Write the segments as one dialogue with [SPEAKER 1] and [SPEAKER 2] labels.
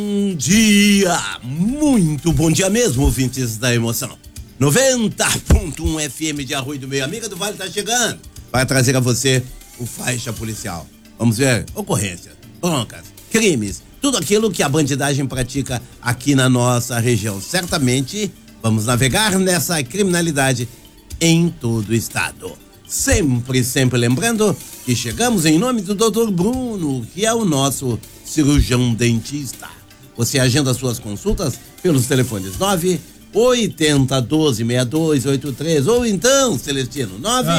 [SPEAKER 1] Bom dia, muito bom dia mesmo, ouvintes da emoção. 90.1 FM de Arroio do Meio, amiga do Vale tá chegando. Vai trazer a você o Faixa Policial. Vamos ver ocorrências, broncas, crimes, tudo aquilo que a bandidagem pratica aqui na nossa região. Certamente vamos navegar nessa criminalidade em todo o estado. Sempre lembrando que chegamos em nome do Dr. Bruno, que é o nosso cirurgião dentista. Você agenda suas consultas pelos telefones 980126283 ou então, Celestino,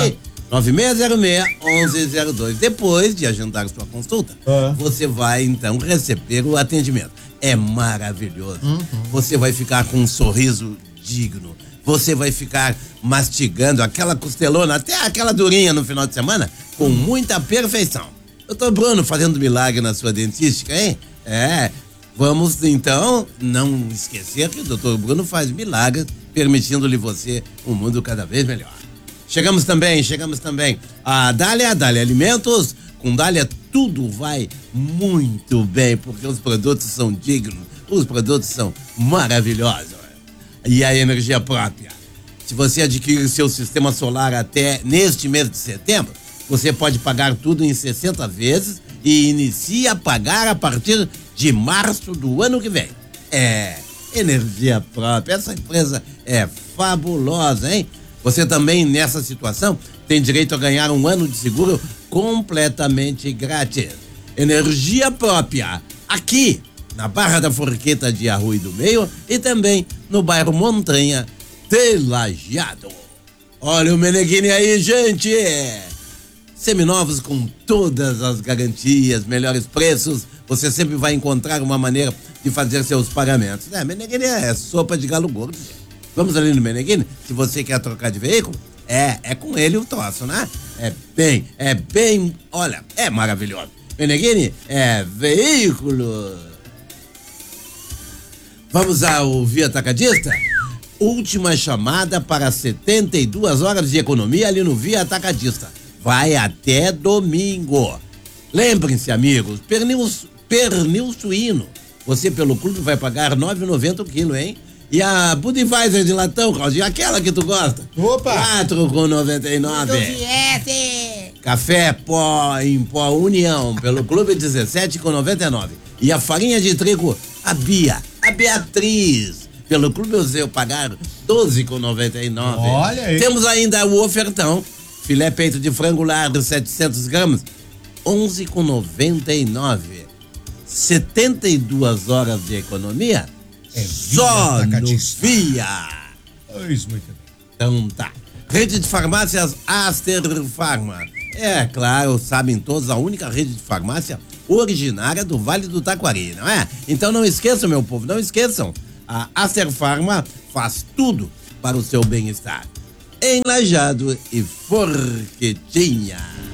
[SPEAKER 1] 9606-1102. Depois de agendar sua consulta, você vai então receber o atendimento. É maravilhoso. Você vai ficar com um sorriso digno. Você vai ficar mastigando aquela costelona, até aquela durinha no final de semana, com muita perfeição. Doutor Bruno fazendo milagre na sua dentística, hein? Vamos então não esquecer que o doutor Bruno faz milagres, permitindo-lhe você um mundo cada vez melhor. Chegamos também a Dália Alimentos. Com Dália tudo vai muito bem, porque os produtos são dignos, os produtos são maravilhosos. E a energia própria. Se você adquirir seu sistema solar até neste mês de setembro, você pode pagar tudo em 60 vezes e inicia a pagar a partir de março do ano que vem. Energia própria. Essa empresa é fabulosa, hein? Você também, nessa situação, tem direito a ganhar um ano de seguro completamente grátis. Energia própria. Aqui na Barra da Forqueta de Arroio do Meio e também no bairro Montanha de Lajeado. Olha o Meneghini aí, gente! Seminovos com todas as garantias, melhores preços, você sempre vai encontrar uma maneira de fazer seus pagamentos. Meneghini é sopa de galo gordo. Vamos ali no Meneghini, se você quer trocar de veículo, é com ele o troço, né? Olha, é maravilhoso. Meneghini é veículo. Vamos ao Via Atacadista? Última chamada para 72 horas de economia ali no Via Atacadista. Vai até domingo. Lembrem-se, amigos, pernil suíno. Você pelo clube vai pagar R$ 9,90 o quilo, hein? E a Budweiser de latão, Claudinho, aquela que tu gosta.
[SPEAKER 2] Opa!
[SPEAKER 1] R$ 4,99. Café em pó União, pelo clube R$ 17,99. E a farinha de trigo, a Beatriz, pelo clube eu pagar R$ 12,99.
[SPEAKER 2] Olha aí.
[SPEAKER 1] Temos ainda o ofertão, filé peito de frango largo, 700 gramas, R$ 11,99. 72 horas de economia, só no Via.
[SPEAKER 2] Pois, muito bem.
[SPEAKER 1] Então tá. Rede de farmácias Aster Farma. Claro, sabem todos, a única rede de farmácia originária do Vale do Taquari, não é? Então não esqueçam, meu povo, não esqueçam. A Aster Farma faz tudo para o seu bem-estar. Em Lajeado e Forquetinha.